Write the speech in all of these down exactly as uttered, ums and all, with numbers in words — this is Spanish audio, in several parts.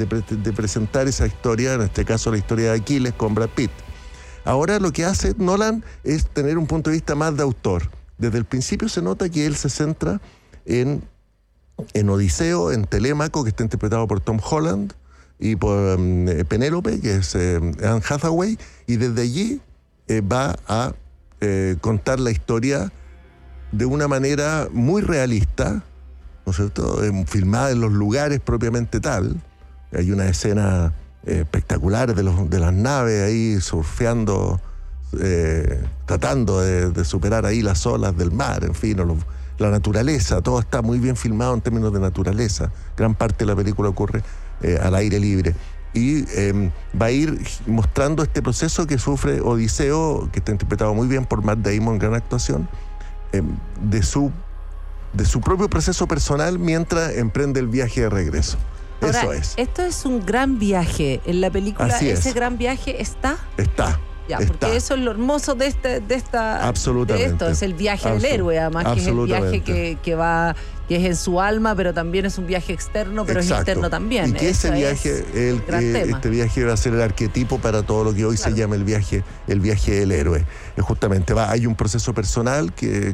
de, de presentar esa historia, en este caso la historia de Aquiles con Brad Pitt. Ahora lo que hace Nolan es tener un punto de vista más de autor. Desde el principio se nota que él se centra en, en Odiseo, en Telémaco, que está interpretado por Tom Holland, y por um, Penélope, que es eh, Anne Hathaway, y desde allí eh, va a eh, contar la historia de una manera muy realista, ¿no es cierto?, eh, filmada en los lugares propiamente tal. Hay una escena eh, espectacular de, los, de las naves ahí surfeando, eh, tratando de, de superar ahí las olas del mar, en fin, o los, la naturaleza, todo está muy bien filmado en términos de naturaleza. Gran parte de la película ocurre eh, al aire libre. Y eh, va a ir mostrando este proceso que sufre Odiseo, que está interpretado muy bien por Matt Damon, gran actuación, eh, de su, de su propio proceso personal mientras emprende el viaje de regreso. Ahora, eso es. Esto es un gran viaje. En la película, Así ese es. gran viaje está. Está. Ya, está. porque eso es lo hermoso de este, de esta, Absolutamente. de esto, es el viaje Absol- del héroe, además, que es el viaje absolutamente. que, que va, que es en su alma, pero también es un viaje externo, pero Exacto. es interno también. Y que ese Eso viaje, es el, gran eh, tema. este viaje va a ser el arquetipo para todo lo que hoy Claro. se llama el viaje, el viaje del héroe. Es justamente va, hay un proceso personal que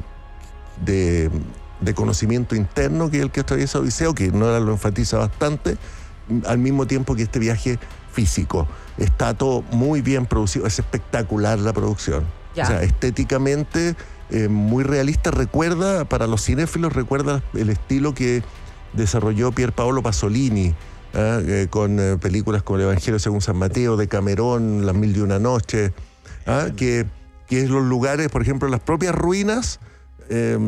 de, de conocimiento interno que es el que atraviesa Odiseo, que Nolan lo enfatiza bastante, al mismo tiempo que este viaje físico. Está todo muy bien producido, es espectacular la producción. Ya. O sea, estéticamente eh, muy realista, recuerda, para los cinéfilos, recuerda el estilo que desarrolló Pier Paolo Pasolini, ¿eh? Eh, con eh, películas como El Evangelio según San Mateo, de Camerón, Las Mil y Una Noches, ¿eh? que, que es los lugares, por ejemplo, las propias ruinas, eh,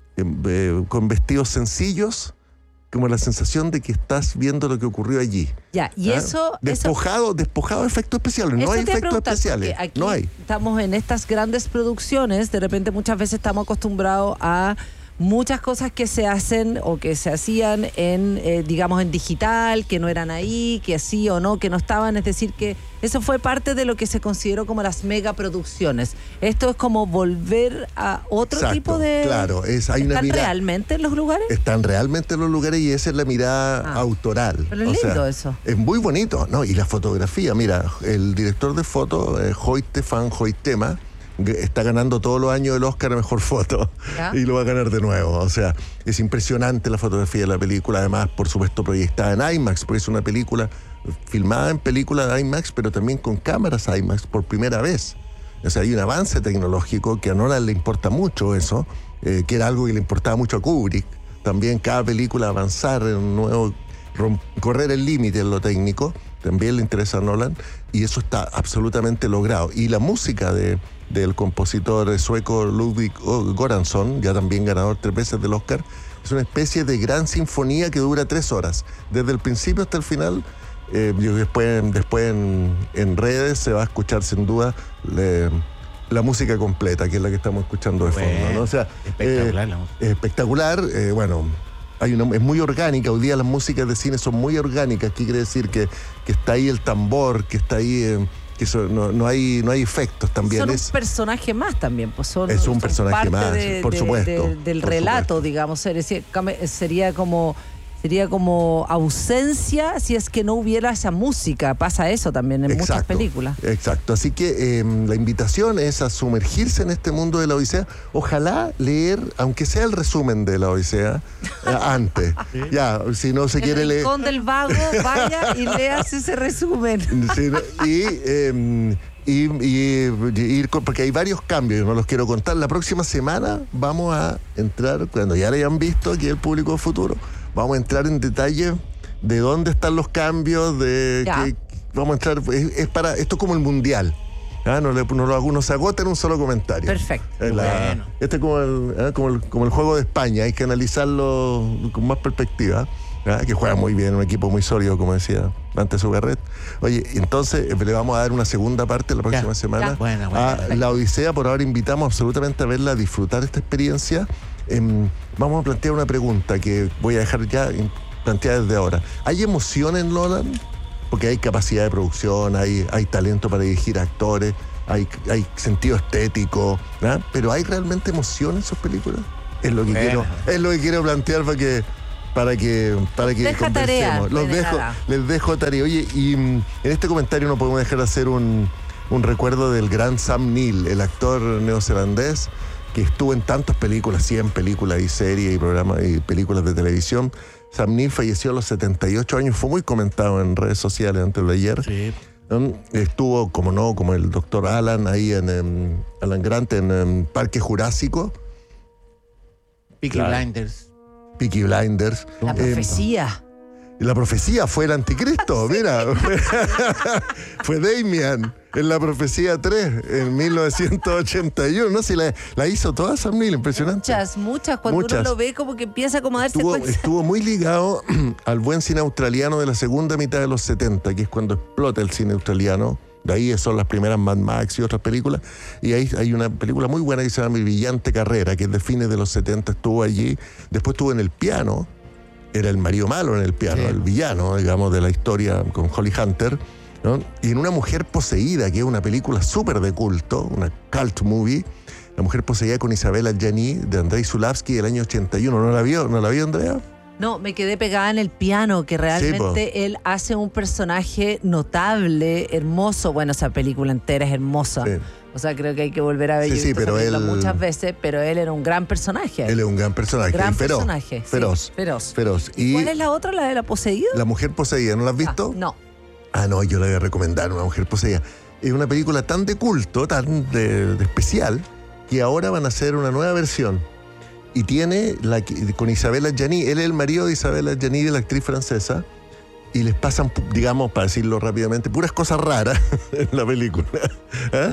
eh, con vestidos sencillos, como la sensación de que estás viendo lo que ocurrió allí. Ya, y ¿Ah? eso... Despojado, despojado de efectos especiales. Eso No hay te iba a efectos preguntar, especiales. porque aquí No hay. estamos en estas grandes producciones, de repente muchas veces estamos acostumbrados a muchas cosas que se hacen o que se hacían en, eh, digamos, en digital, que no eran ahí, que sí o no, que no estaban. Es decir, que eso fue parte de lo que se consideró como las megaproducciones. Esto es como volver a otro Exacto, tipo de... claro, es- hay una ¿Están mirada- realmente en los lugares? Están realmente en los lugares y esa es la mirada Ah, autoral. pero es lindo eso. Es muy bonito, ¿no? Y la fotografía, mira, el director de foto, eh, Hoyte Van Hoytema, g- está ganando todos los años el Oscar a Mejor Foto ¿Ya? y lo va a ganar de nuevo. O sea, es impresionante la fotografía de la película, además, por supuesto, proyectada en IMAX, porque es una película filmada en película de IMAX, pero también con cámaras IMAX por primera vez. O sea, hay un avance tecnológico que a Nolan le importa mucho eso, eh, que era algo que le importaba mucho a Kubrick. También cada película avanzar en un nuevo, rom- correr el límite en lo técnico, también le interesa a Nolan, y eso está absolutamente logrado. Y la música de, del compositor sueco Ludwig Göransson, ya también ganador tres veces del Oscar, es una especie de gran sinfonía que dura tres horas, desde el principio hasta el final. Eh, yo después después en, en redes se va a escuchar sin duda le- la música completa, que es la que estamos escuchando de fondo, Bueno, ¿no? O sea, espectacular eh, la música. es espectacular, eh, bueno, hay una, es muy orgánica. Hoy día las músicas de cine son muy orgánicas. ¿Qué quiere decir? Que, que está ahí el tambor, que está ahí, eh, que eso, no, no, hay, no hay efectos también. Son es, un personaje más también, pues son, Es un son personaje parte más, de- por de- supuesto, de- del por relato, supuesto. digamos. Sería, sería como sería como ausencia si es que no hubiera esa música. Pasa eso también en muchas Exacto, películas. Exacto. Así que eh, la invitación es a sumergirse en este mundo de la Odisea. Ojalá leer, aunque sea el resumen de la Odisea, eh, antes. Ya, si no se quiere El leer. rincón del vago, vaya y leas ese resumen. Sí, ¿no? y, eh, y, y- y ir con- porque hay varios cambios, no los quiero contar. La próxima semana vamos a entrar, cuando ya lo hayan visto aquí el público de Futuro, vamos a entrar en detalle de dónde están los cambios, de Ya. que vamos a entrar, es, es para, esto es como el mundial. ¿Ah? No, le, no, lo, no se agota en un solo comentario. Perfecto. Es la- Bueno. Este es como el, ¿ah? como, el, como el juego de España, hay que analizarlo con más perspectiva. ¿Ah? Que juega muy bien, un equipo muy sólido, como decía antes Ugarret. Oye, entonces eh, le vamos a dar una segunda parte la próxima Ya, semana ya. Buena, buena, a perfecto. La Odisea. Por ahora invitamos absolutamente a verla, a disfrutar esta experiencia. Em, vamos a plantear una pregunta que voy a dejar ya in- planteada desde ahora. ¿Hay emoción en Nolan? Porque hay capacidad de producción, hay, hay talento para dirigir actores, hay, hay sentido estético, ¿ah? Pero ¿hay realmente emoción en sus películas? Es lo que, Bueno. quiero, es lo que quiero plantear para que, para que, para que Deja tarea, conversemos. Los dejo, les dejo tarea. Oye, y mm, en este comentario no podemos dejar de hacer un, un recuerdo del gran Sam Neill, el actor neozelandés que estuvo en tantas películas, cien películas y series y programas y películas de televisión. Sam Neill falleció a los setenta y ocho años, fue muy comentado en redes sociales antes de ayer. Sí. Um, estuvo, como no, como el doctor Alan, ahí en um, Alan Grant, en um, Parque Jurásico. Peaky Claro. Blinders. Peaky Blinders. La Eh, profecía. la profecía fue el anticristo, mira. Fue Damian en la profecía tres, en mil novecientos ochenta y uno. No sé, la, la hizo toda Sam Neill, impresionante. Muchas, muchas. Cuando Muchas. uno lo ve, como que empieza como a darse Estuvo, cuenta. estuvo muy ligado al buen cine australiano de la segunda mitad de los setenta, que es cuando explota el cine australiano. De ahí son las primeras Mad Max y otras películas. Y ahí hay una película muy buena que se llama Mi brillante carrera, que es de fines de los setenta, estuvo allí. Después estuvo en El piano. Era el marido malo en El piano, Sí. el villano, digamos, de la historia con Holly Hunter, ¿no? Y en Una mujer poseída, que es una película súper de culto, una cult movie. La mujer poseída con Isabella Gianni, de Andrei Zulavsky, del año ochenta y uno. ¿No la vio? ¿No la vio, Andrea? No, me quedé pegada en El piano, que realmente él hace un personaje notable, hermoso. Bueno, esa película entera es hermosa. Sí. O sea, creo que hay que volver a ver. Sí, Yo he sí, visto esa pero película él- muchas veces, pero él era un gran personaje. Él es un gran personaje. gran y feroz. personaje. sí, Feroz. feroz. Feroz. ¿Y Y cuál es la otra, la de la poseída? La mujer poseída, ¿no la has visto? Ah, no. Ah, no, yo la voy a recomendar, Una mujer poseída. Es una película tan de culto, tan de, de especial, que ahora van a hacer una nueva versión. Y tiene la, que- con Isabella Gianni, él es el marido de Isabella Gianni, de la actriz francesa, y les pasan, pu- digamos, para decirlo rápidamente, puras cosas raras en la película. ¿Ah?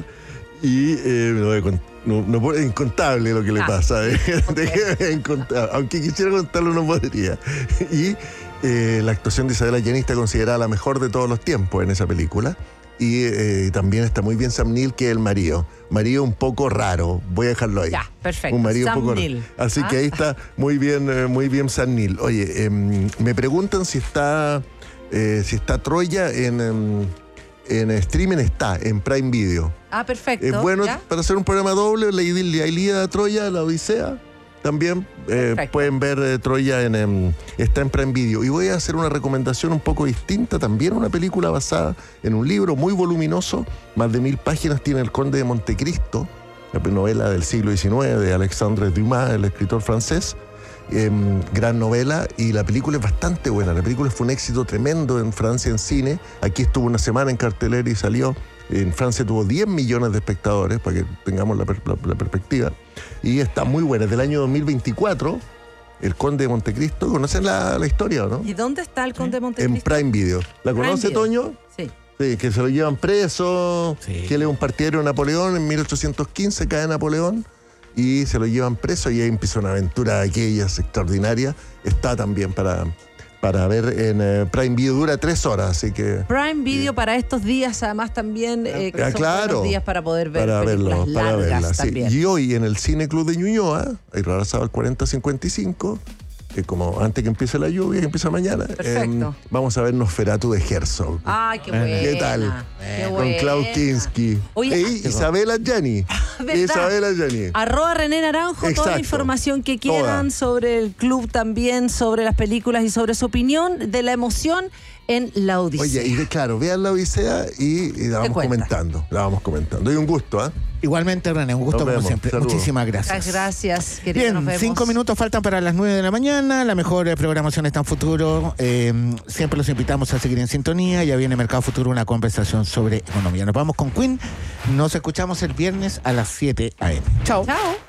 Y eh, no, voy a cont- no, no puedo- es incontable lo que le Ah, pasa. ¿eh? ok. De- incontable. Aunque quisiera contarlo, no podría. Y eh, la actuación de Isabella Gianni está considerada la mejor de todos los tiempos en esa película. Y eh, también está muy bien Sam Neill, que es el marido. Marido un poco raro, voy a dejarlo ahí. Ya, perfecto. Un marido Sam un poco Neill. raro. Así ¿Ah? que ahí está muy bien, eh, muy bien Sam Neill. Oye, em, me preguntan si está, eh, si está Troya en, em, en streaming. Está, en Prime Video. Ah, perfecto. Es bueno ¿ya? para hacer un programa doble, la Ilíada de Troya, la Odisea. También eh, Perfecto. pueden ver eh, Troya en em, está en Prime Video. Y voy a hacer una recomendación un poco distinta, también una película basada en un libro muy voluminoso, más de mil páginas, tiene El Conde de Montecristo, la novela del siglo diecinueve de Alexandre Dumas, el escritor francés. Em, gran novela, y la película es bastante buena. La película fue un éxito tremendo en Francia en cine. Aquí estuvo una semana en cartelera y salió. En Francia tuvo diez millones de espectadores, para que tengamos la, per- la- la perspectiva. Y está muy buena. Es del año dos mil veinticuatro. El Conde de Montecristo. ¿Conocen la, la historia o no? ¿Y dónde está el Conde de En Montecristo? Prime Video. ¿La Prime conoce, Video. Toño? Sí. Sí, que se lo llevan preso, Sí. que él es un partidario de Napoleón. En mil ochocientos quince cae Napoleón y se lo llevan preso, y ahí empieza una aventura de aquellas extraordinarias. Está también para, para ver en eh, Prime Video, dura tres horas, así que... Prime Video para estos días, además también, eh, que Ah, son claro. buenos días para poder ver Para películas verlo, para largas verla, sí. también. Y hoy en el Cine Club de Ñuñoa, hay Rara Sábado cuarenta cincuenta y cinco, eh, como antes que empiece la lluvia, que empieza mañana, Perfecto. em, vamos a ver Nosferatu de Herzog. Ay, qué Bueno. buena. ¿Qué tal? Qué Con buena. Klaus Kinski. Oye, E Isabella Gianni. ¿verdad? Isabella Gianni. Arroba René Naranjo, toda Exacto. la información que quieran Toda. sobre el club también, sobre las películas y sobre su opinión de la emoción en La Odisea. Oye, y de- claro, vean la Odisea y, y la vamos cuenta. comentando. La vamos comentando. Y un gusto, ¿ah? Igualmente, René, un gusto Nos como vemos. siempre. Saludos. Muchísimas Muchas gracias. gracias, querido. Nos Bien, vemos. cinco minutos faltan para las nueve de la mañana. La mejor eh, programación está en futuro. Eh, siempre los invitamos a seguir en sintonía. Ya viene Mercado Futuro, una conversación sobre economía. Nos vamos con Queen. Nos escuchamos el viernes a las siete a eme. Chao. Chao.